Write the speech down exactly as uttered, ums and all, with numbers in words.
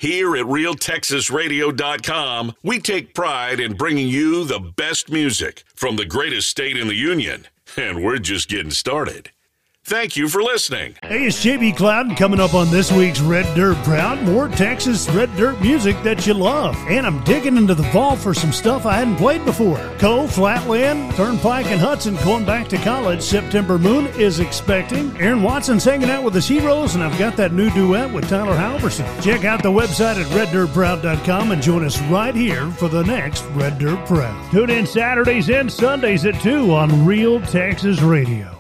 Here at Real Texas Radio dot com, we take pride in bringing you the best music from the greatest state in the union, and we're just getting started. Thank you for listening. Hey, it's J B Cloud coming up on this week's Red Dirt Proud. More Texas Red Dirt music that you love. And I'm digging into the vault for some stuff I hadn't played before. Cole, Flatland, Turnpike, and Hudson going back to college. September Moon is expecting. Aaron Watson's hanging out with his heroes, and I've got that new duet with Tyler Halverson. Check out the website at red dirt proud dot com and join us right here for the next Red Dirt Proud. Tune in Saturdays and Sundays at two on Real Texas Radio.